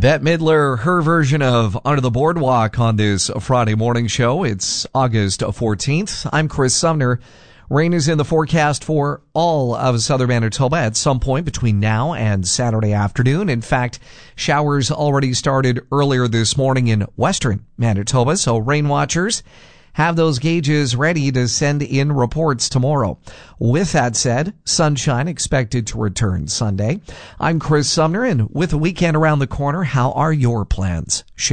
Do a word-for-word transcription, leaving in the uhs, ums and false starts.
Bette Midler, her version of Under the Boardwalk on this Friday morning show. It's August fourteenth. I'm Chris Sumner. Rain is in the forecast for all of southern Manitoba at some point between now and Saturday afternoon. In fact, showers already started earlier this morning in western Manitoba, so rain watchers have those gauges ready to send in reports tomorrow. With that said, sunshine expected to return Sunday. I'm Chris Sumner, and with the weekend around the corner, how are your plans? Share